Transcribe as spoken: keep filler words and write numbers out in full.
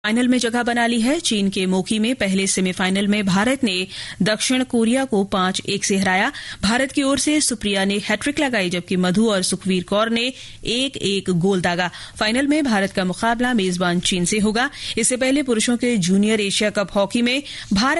Final में जगह बना ली है। चीन के मोकी में पहले सेमीफाइनल में भारत ने दक्षिण कोरिया को पांच एक से हराया। भारत की ओर से सुप्रिया ने हैट्रिक लगाई, जबकि मधु और सुखवीर कौर ने एक एक गोल दागा। फाइनल में भारत का मुकाबला मेजबान चीन से होगा। इससे पहले पुरुषों के जूनियर एशिया कप हॉकी में भारत